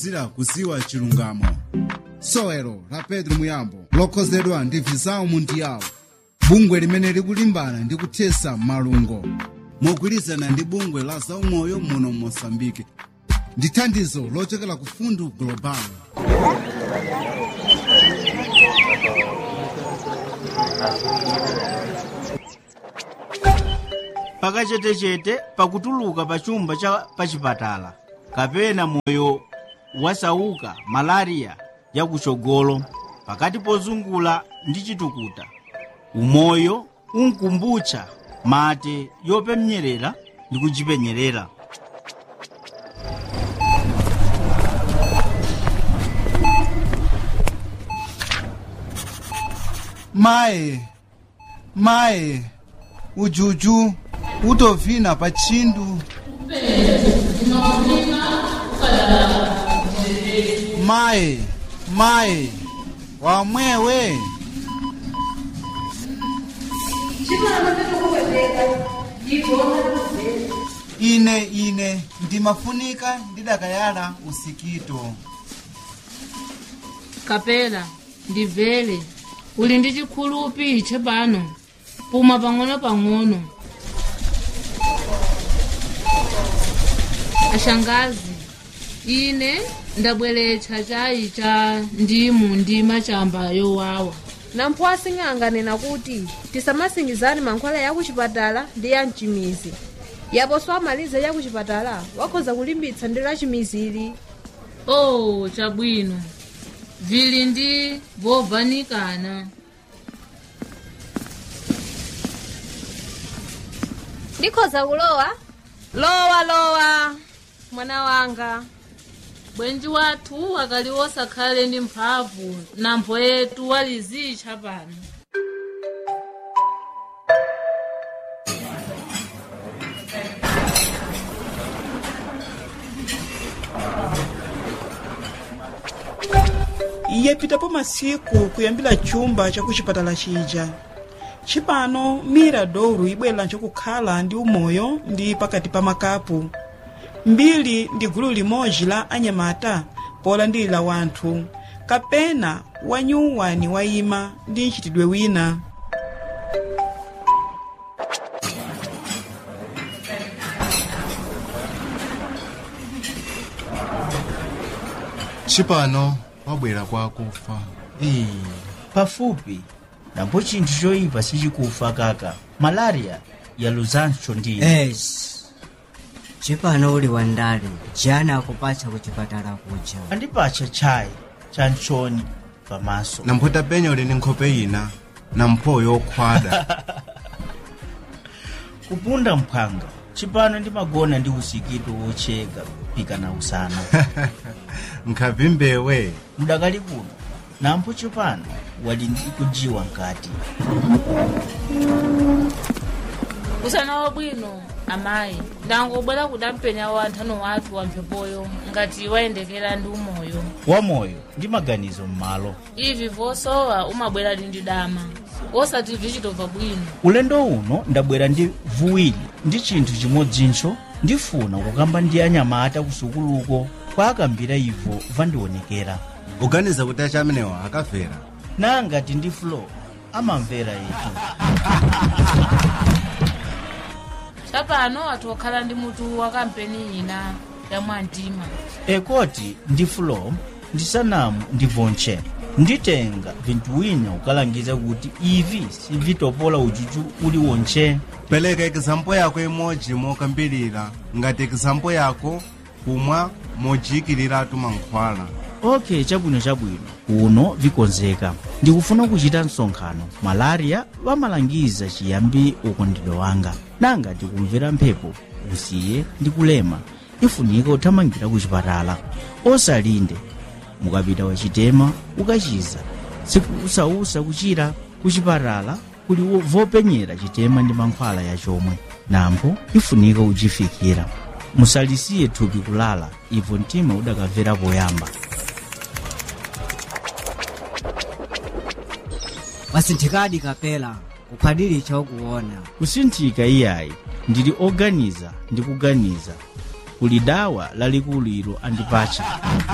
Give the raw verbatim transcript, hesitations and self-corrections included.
zira kuziwa chilungamo. Sowelo la Pedro Muyambo lokhozedwa ndi Visao Mundial, bungwe limene likulimbana ndi kuthesa malungo mogwirizana ndi bungwe la zaumoyo muno Mozambique ndi thandizo lochokera ku Fundu Global. Pakachetechete pakutuluka pa chumba cha pachipatala kapena moyo wasauka malaria ya kuchogolo pakati pozungula ndi chitukuta umoyo unkumbucha mate yopemnyerera ndi kuchipenyerera. Mae, mae, ujuju, utovina pa chindu. Mae, mae, wamwewe. Ine, ine, ndimafunika ndidakayala usikito. Kapela, ndivele, uli ndi chikhulupi iche pano, puma pang'ono pang'ono. Ashangazi, ine ndabweretsa chayi cha ndimu ndi machamba yowawa. Nampho asing'anganena kuti tisamasingizani mankhwala ya kuchipatala ndi ya mchimizi. Yaponso amalize ya kuchipatala wakhoza kulimbitsa ndi la chimizili. Oh, chabwino. Vili ndi vovanikana. Ndikhoza kulowa? Lowa lowa, mwana wanga. Bwenji wathu akaliwosa khale ndi mphamvu nampho yetu walizitcha pano. Iye pitapo masiku kuyambira chumba cha kuchipatala chija. Chipano Miradouro ibwera nchokukhala ndi umoyo ndi pakati pa makapu. Mbili ndi gulu limodzi la anyamata polandilira wanthu kapena wanyuwani wayima ndi nchitidwe wina. Chipano wabwera kwa kufa. Ee, pafupi nampo chinthu choyipa sichikufa kaka. Malaria ya luzancho ndini. Yes. Chipano uli wandali, jana akupatsa kuchipatala kuja. Andipacha chai chanchoni pamaso. Nampota penyo lini nkhope ina na mpho yokhwada. Kupunda mphanga. Chipano ndi magona ndi usikito wocheka pika na usana. Nkavimbewe. Mudakali kuno. Nampo chipano wali ndi kujiwa nkati. Usana wabwino, amayi. Ndangobwera kudampenya wanthano wathu wamphepoyo ngati wayendekera ndi umoyo. Wamoyo ndi maganizo m'malo. Ivi vosowa umabwera ndi dama. Osati vichitova bwino. Ulendo uno ndabwera ndi vuwiri ndi chinthu chimodzinso ndifuna kukamba ndi anyamata kusukuluko kwa akambira ivo vandionekera. Uganiza kuti achamenewa akafera. Nangati ndi flow amamvera yetu. Chapano athu okhala ndi mutu wa kampeni ina ya mwantima. Ekoti ndi flow ndi sanamu ndi vonche. Nditenga vintu wina ukalangiza kuti ivi si vitopola ujuju uli wonche. Peleka example yako imodzi mokambirira ngati example yako kumwa mojikirira mankhwala. Okay, chabwino chabwino. Uno vikonzeka. Ndikufuna kuchita msonkhano. Malaria vamalangiza chiyambi ukondedwe wanga. Nanga tikumvera mphepo usiye ndi kulema. Ifunika uthamangira kuchipatala. Osalinde. Mukapita wachitema ukachiza. Sikusausa kuchira kuchipatala kuli vopenyera chitema ndi mankhwala ya chomwe. Nampo ifunika uchifikira. Musalisiye thupi kulala. Ivo mtima udakamvera poyamba. Wasinthikadi kapela, kuphadili chokuona. Kusinthika iyayi, ndili organiza ndi kuganiza. Kuli dawa lalikulu ilo andipacha.